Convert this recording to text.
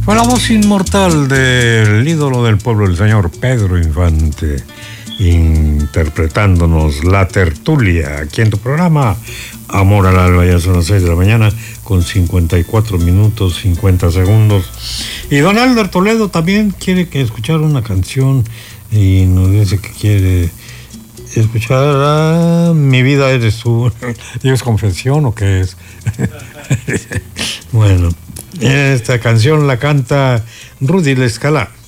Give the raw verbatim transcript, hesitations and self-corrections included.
Fue la voz inmortal del ídolo del pueblo, el señor Pedro Infante, interpretándonos La Tertulia, aquí en tu programa Amor al Alba. Ya son las seis de la mañana con cincuenta y cuatro minutos, cincuenta segundos. Y don Alder Toledo también quiere que escuchar una canción y nos dice que quiere escuchar a Mi vida eres tú. ¿Y es confesión o qué es? Bueno, esta canción la canta Rudy La Escala.